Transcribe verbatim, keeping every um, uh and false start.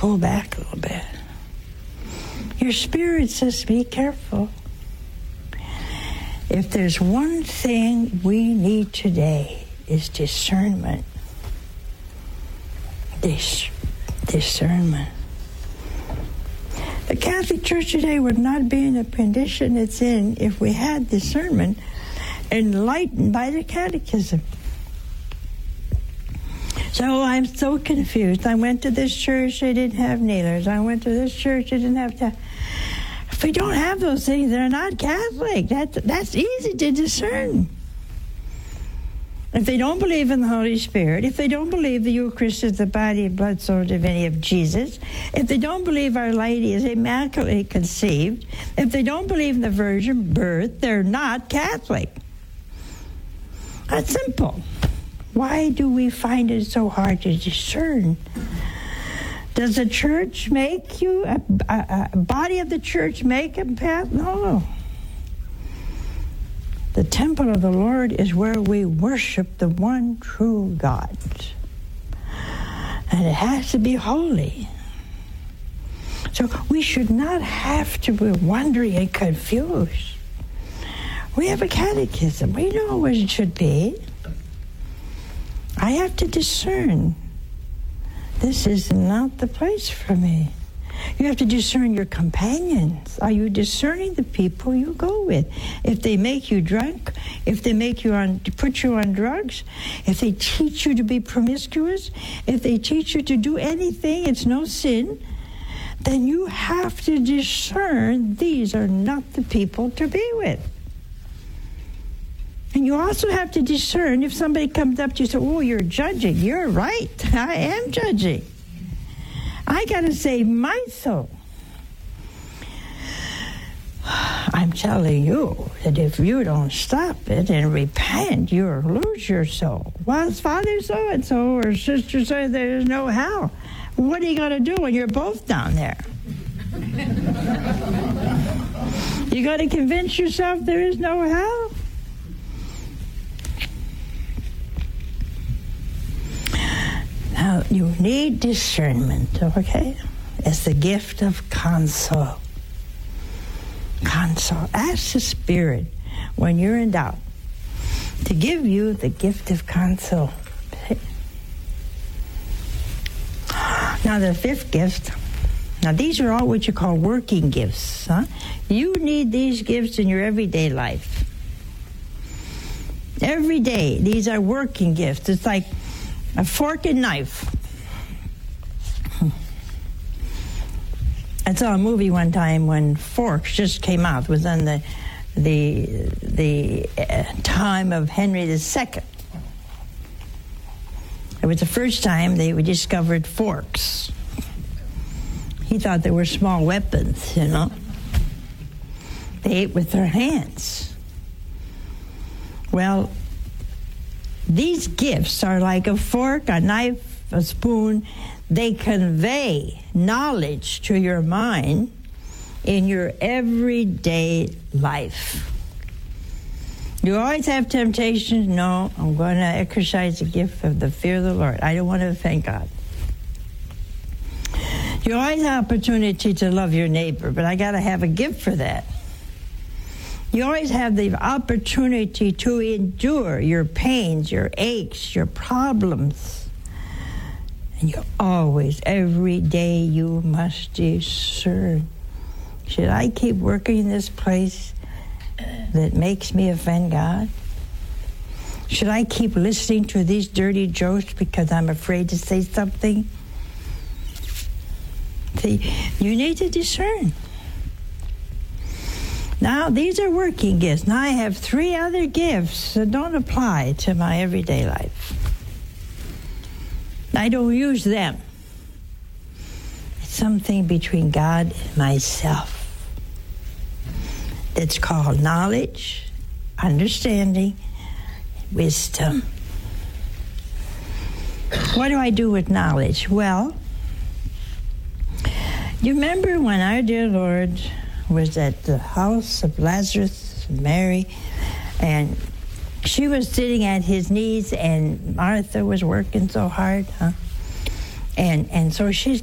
pull back a little bit. Your spirit says, be careful. If there's one thing we need today, is discernment. Dis- discernment. The Catholic Church today would not be in the condition it's in if we had discernment enlightened by the Catechism. So I'm so confused. I went to this church, they didn't have kneelers. I went to this church, they didn't have that. If we don't have those things, they're not Catholic. That, that's easy to discern. If they don't believe in the Holy Spirit, if they don't believe the Eucharist is the body and blood, soul, divinity of Jesus, if they don't believe Our Lady is immaculately conceived, if they don't believe in the virgin birth, they're not Catholic. That's simple. Why do we find it so hard to discern? Does the church make you, a, a, a body of the church make a path? No. The temple of the Lord is where we worship the one true God. And it has to be holy. So we should not have to be wondering and confused. We have a catechism. We know what it should be. I have to discern. This is not the place for me. You have to discern your companions. Are you discerning the people you go with? If they make you drunk, if they make you on, put you on drugs, if they teach you to be promiscuous, if they teach you to do anything, it's no sin, then you have to discern these are not the people to be with. And you also have to discern if somebody comes up to you and says, oh, you're judging. You're right. I am judging. I got to save my soul. I'm telling you that if you don't stop it and repent, you'll lose your soul. Well, Father so-and-so or Sister so there's no hell. What are you going to do when you're both down there? You got to convince yourself there is no hell? Now, you need discernment, okay? It's the gift of counsel. Counsel. Ask the Spirit, when you're in doubt, to give you the gift of counsel. Now, the fifth gift, now these are all what you call working gifts, huh? You need these gifts in your everyday life. Every day, these are working gifts. It's like a fork and knife. I saw a movie one time when forks just came out. It was in the the the uh, time of Henry the Second. It was the first time they discovered forks. He thought they were small weapons, you know. They ate with their hands. Well, these gifts are like a fork, a knife, a spoon. They convey knowledge to your mind in your everyday life. You always have temptations. No, I'm going to exercise the gift of the fear of the Lord. I don't want to offend God. You always have opportunity to love your neighbor, but I got to have a gift for that. You always have the opportunity to endure your pains, your aches, your problems. And you always, every day, you must discern. Should I keep working in this place that makes me offend God? Should I keep listening to these dirty jokes because I'm afraid to say something? See, you need to discern. Now, these are working gifts. Now, I have three other gifts that don't apply to my everyday life. I don't use them. It's something between God and myself. It's called knowledge, understanding, wisdom. What do I do with knowledge? Well, you remember when our dear Lord was at the house of Lazarus and Mary, and she was sitting at his knees, and Martha was working so hard, huh? And and so she's